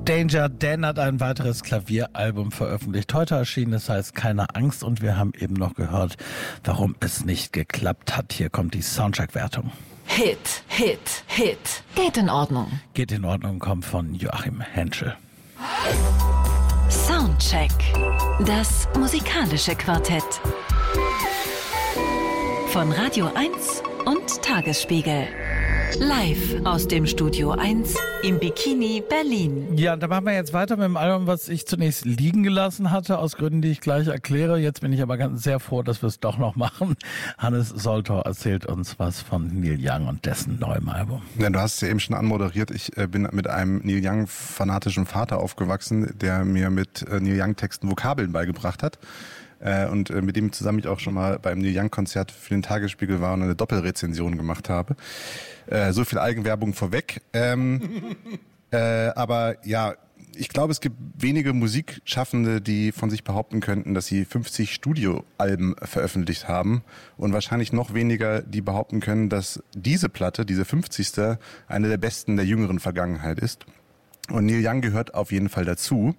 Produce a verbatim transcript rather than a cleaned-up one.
Danger Dan hat ein weiteres Klavieralbum veröffentlicht. Heute erschienen, das heißt Keine Angst, und wir haben eben noch gehört, warum es nicht geklappt hat. Hier kommt die Soundcheck-Wertung. Hit, Hit, Hit. Geht in Ordnung. Geht in Ordnung kommt von Joachim Henschel. Soundcheck. Das musikalische Quartett. Von Radio eins und Tagesspiegel. Live aus dem Studio eins im Bikini Berlin. Ja, da machen wir jetzt weiter mit dem Album, was ich zunächst liegen gelassen hatte, aus Gründen, die ich gleich erkläre. Jetzt bin ich aber ganz sehr froh, dass wir es doch noch machen. Hannes Soltor erzählt uns was von Neil Young und dessen neuem Album. Ja, du hast es ja eben schon anmoderiert. Ich äh, bin mit einem Neil Young-fanatischen Vater aufgewachsen, der mir mit äh, Neil Young-Texten Vokabeln beigebracht hat. Äh, und äh, mit dem zusammen ich auch schon mal beim Neil Young-Konzert für den Tagesspiegel war und eine Doppelrezension gemacht habe. Äh, so viel Eigenwerbung vorweg. Ähm, äh, aber ja, ich glaube, es gibt wenige Musikschaffende, die von sich behaupten könnten, dass sie fünfzig Studioalben veröffentlicht haben, und wahrscheinlich noch weniger, die behaupten können, dass diese Platte, diese fünfzigste, eine der besten der jüngeren Vergangenheit ist. Und Neil Young gehört auf jeden Fall dazu.